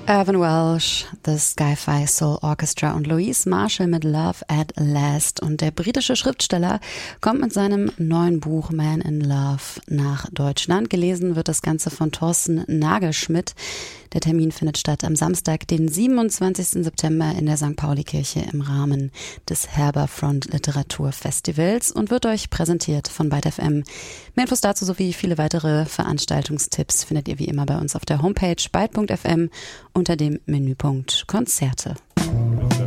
Irvine Welsh, The Sci-Fi Soul Orchestra und Louise Marshall mit Love at Last. Und der britische Schriftsteller kommt mit seinem neuen Buch Man in Love nach Deutschland. Gelesen wird das Ganze von Thorsten Nagelschmidt. Der Termin findet statt am Samstag, den 27. September in der St. Pauli-Kirche im Rahmen des Herberfront Literaturfestivals und wird euch präsentiert von Byte FM. Mehr Infos dazu sowie viele weitere Veranstaltungstipps findet ihr wie immer bei uns auf der Homepage byte.fm unter dem Menüpunkt Konzerte.